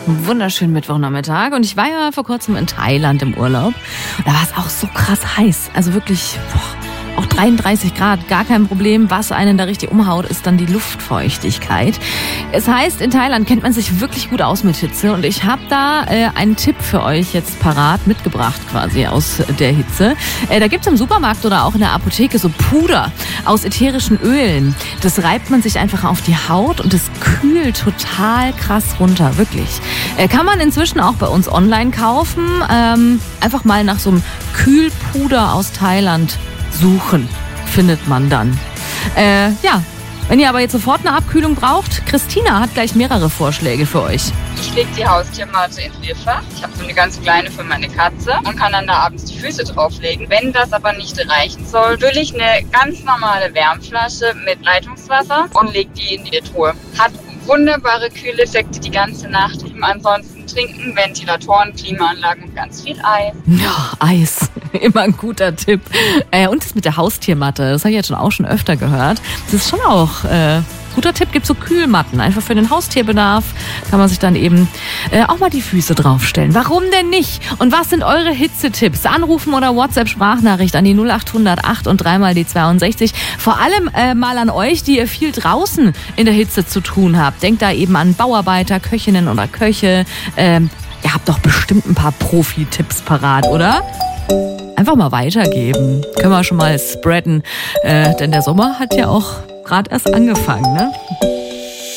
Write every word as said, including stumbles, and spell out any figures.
Wunderschönen Mittwochnachmittag. Und ich war ja vor kurzem in Thailand im Urlaub. Und da war es auch so krass heiß. Also wirklich, boah, auch dreiunddreißig Grad, gar kein Problem. Was einen da richtig umhaut, ist dann die Luftfeuchtigkeit. Es heißt, in Thailand kennt man sich wirklich gut aus mit Hitze. Und ich habe da äh, einen Tipp für euch jetzt parat mitgebracht quasi aus der Hitze. Äh, da gibt's im Supermarkt oder auch in der Apotheke so Puder aus ätherischen Ölen. Das reibt man sich einfach auf die Haut und es kühlt total krass runter, wirklich. Äh, kann man inzwischen auch bei uns online kaufen. Ähm, einfach mal nach so einem Kühlpuder aus Thailand suchen, findet man dann. Äh, ja, wenn ihr aber jetzt sofort eine Abkühlung braucht, Christina hat gleich mehrere Vorschläge für euch. Ich lege die Haustiermatte ins Bierfach. Ich habe so eine ganz kleine für meine Katze und kann dann da abends die Füße drauflegen. Wenn das aber nicht reichen soll, fülle ich eine ganz normale Wärmflasche mit Leitungswasser und lege die in die Truhe. Hat wunderbare Kühleffekte die ganze Nacht. Ansonsten trinken, Ventilatoren, Klimaanlagen und ganz viel Eis. Ja, Eis. Immer ein guter Tipp. Äh, und das mit der Haustiermatte, das habe ich jetzt schon auch schon öfter gehört. Das ist schon auch äh, guter Tipp. Gibt so Kühlmatten. Einfach für den Haustierbedarf kann man sich dann eben äh, auch mal die Füße draufstellen. Warum denn nicht? Und was sind eure Hitzetipps? Anrufen oder WhatsApp-Sprachnachricht an die null acht hundert acht und dreimal die zweiundsechzig. Vor allem äh, mal an euch, die ihr viel draußen in der Hitze zu tun habt. Denkt da eben an Bauarbeiter, Köchinnen oder Köche. Ähm, ihr habt doch bestimmt ein paar Profi-Tipps parat, oder? Einfach mal weitergeben. Können wir schon mal spreaden. Äh, denn der Sommer hat ja auch gerade erst angefangen, ne?